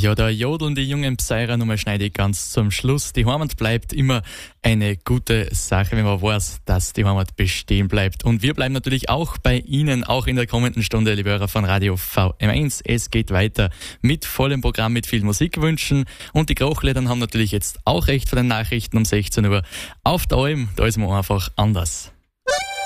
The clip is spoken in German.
Ja, da jodeln die jungen Psyra nochmal schneidig ganz zum Schluss. Die Heimat bleibt immer eine gute Sache, wenn man weiß, dass die Heimat bestehen bleibt. Und wir bleiben natürlich auch bei Ihnen, auch in der kommenden Stunde, liebe Hörer von Radio VM1. Es geht weiter mit vollem Programm, mit viel Musikwünschen. Und die Krochledern haben natürlich jetzt auch recht von den Nachrichten um 16 Uhr. Auf der Alm, da ist man einfach anders.